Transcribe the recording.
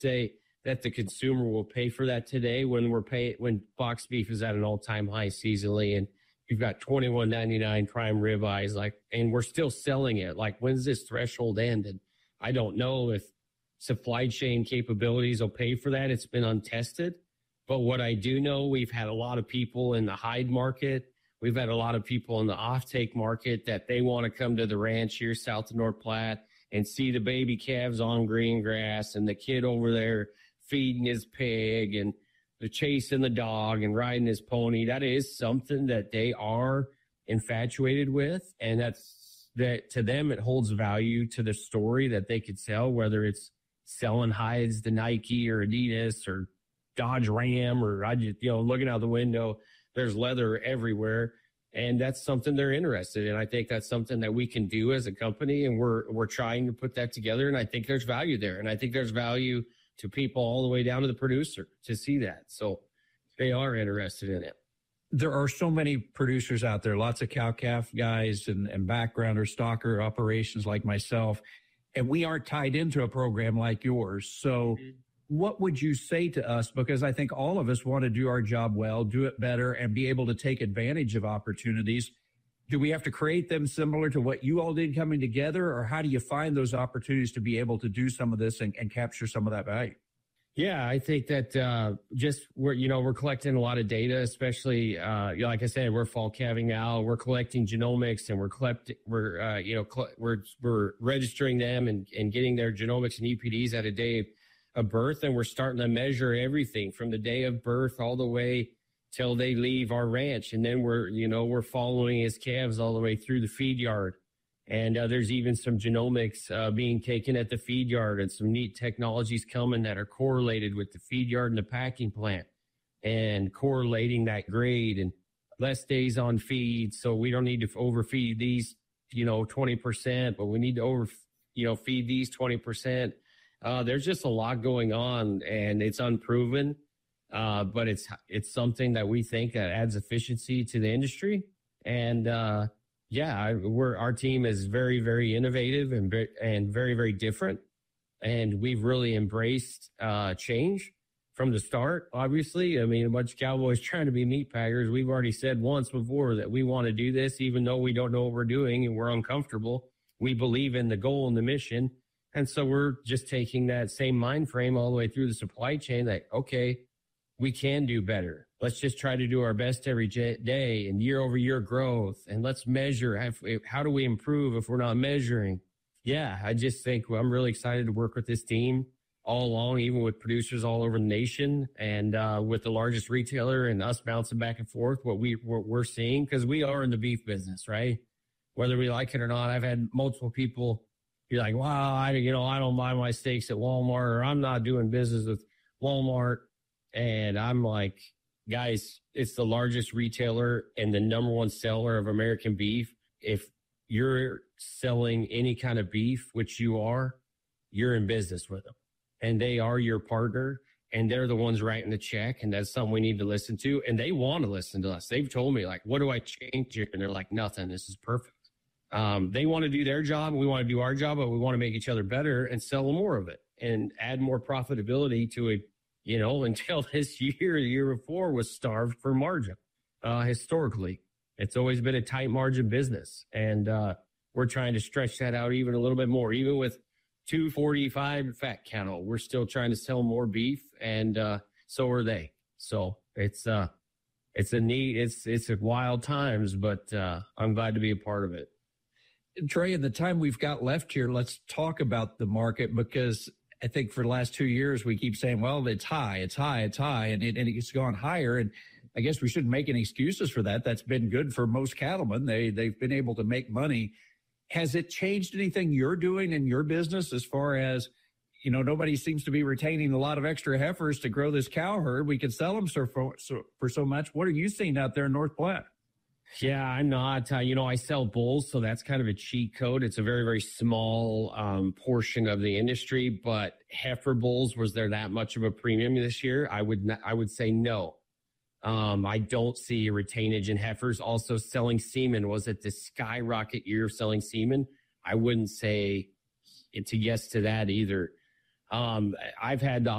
say that the consumer will pay for that today when box beef is at an all-time high seasonally, and you've got $21.99 prime ribeyes, and we're still selling it. Like, when's this threshold end? And I don't know if supply chain capabilities will pay for that. It's been untested. But what I do know, we've had a lot of people in the hide market. We've had a lot of people in the offtake market that they want to come to the ranch here south of North Platte and see the baby calves on green grass and the kid over there feeding his pig and the chasing the dog and riding his pony. That is something that they are infatuated with. And that to them, it holds value to the story that they could sell, whether it's selling hides to Nike or Adidas or Dodge Ram, or I just, looking out the window, there's leather everywhere. And that's something they're interested in. I think that's something that we can do as a company. And we're trying to put that together. And I think there's value there. And I think there's value to people all the way down to the producer to see that. So they are interested in it. There are so many producers out there, lots of cow-calf guys and background or stocker operations like myself, and we aren't tied into a program like yours. So what would you say to us? Because I think all of us want to do our job well, do it better, and be able to take advantage of opportunities. Do we have to create them similar to what you all did coming together, or how do you find those opportunities to be able to do some of this and capture some of that value? Yeah, I think that we're collecting a lot of data, especially like I said, we're fall calving now. We're collecting genomics, and we're registering them and getting their genomics and EPDs at a day of birth, and we're starting to measure everything from the day of birth all the way till they leave our ranch, and then we're following his calves all the way through the feed yard. And there's even some genomics being taken at the feed yard, and some neat technologies coming that are correlated with the feed yard and the packing plant, and correlating that grade and less days on feed. So we don't need to overfeed these, 20%, but we need to feed these 20%. There's just a lot going on, and it's unproven, but it's something that we think that adds efficiency to the industry. And our team is very, very innovative and very, very different. And we've really embraced change from the start. Obviously, I mean, a bunch of cowboys trying to be meat packers. We've already said once before that we want to do this, even though we don't know what we're doing and we're uncomfortable. We believe in the goal and the mission. And so we're just taking that same mind frame all the way through the supply chain that, okay, we can do better. Let's just try to do our best every day and year over year growth. And let's measure. How do we improve if we're not measuring? Yeah, I just think I'm really excited to work with this team all along, even with producers all over the nation, and with the largest retailer, and us bouncing back and forth what we're seeing, because we are in the beef business, right? Whether we like it or not. I've had multiple people be like, wow, I don't buy my steaks at Walmart, or I'm not doing business with Walmart. And I'm like, guys, it's the largest retailer and the number one seller of American beef. If you're selling any kind of beef, which you are, you're in business with them. And they are your partner, and they're the ones writing the check. And that's something we need to listen to. And they want to listen to us. They've told me, like, what do I change here? And they're like, nothing. This is perfect. They want to do their job. We want to do our job, but we want to make each other better and sell more of it and add more profitability to it. Until this year, the year before was starved for margin. Historically, it's always been a tight margin business. And we're trying to stretch that out even a little bit more. Even with 245 fat cattle, we're still trying to sell more beef, and so are they. So it's a wild times, but I'm glad to be a part of it. Trey, in the time we've got left here, let's talk about the market, because I think for the last 2 years, we keep saying, well, it's high, and it's gone higher. And I guess we shouldn't make any excuses for that. That's been good for most cattlemen. They've been able to make money. Has it changed anything you're doing in your business as far as, nobody seems to be retaining a lot of extra heifers to grow this cow herd? We can sell them for so much. What are you seeing out there in North Platte? Yeah, I'm not. I sell bulls, so that's kind of a cheat code. It's a very, very small portion of the industry, but heifer bulls, was there that much of a premium this year? I would say no. I don't see a retainage in heifers. Also, selling semen, was it the skyrocket year of selling semen? I wouldn't say it's a yes to that either. I've had the